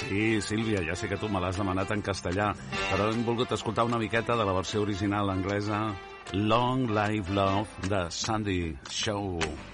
Sí, Sílvia, ja sé que tu me l'has demanat en castellà, però hem volgut escoltar una miqueta de la versió original anglesa, Long Live Love, de Sandy Shaw.